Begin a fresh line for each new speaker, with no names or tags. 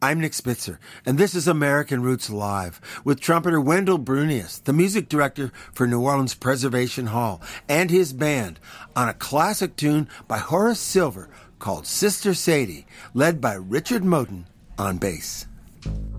I'm Nick Spitzer, and this is American Roots Live with trumpeter Wendell Brunius, the music director for New Orleans Preservation Hall, and his band on a classic tune by Horace Silver called Sister Sadie, led by Richard Moten on bass.